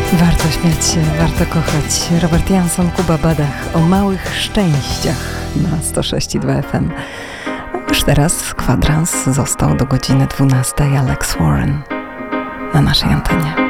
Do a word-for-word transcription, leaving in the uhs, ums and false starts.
Warto śmiać się, warto kochać. Robert Jansson, Kuba Badach o małych szczęściach na sto sześć i dwa F M. Już teraz kwadrans został do godziny dwunastej. Alex Warren na naszej antenie.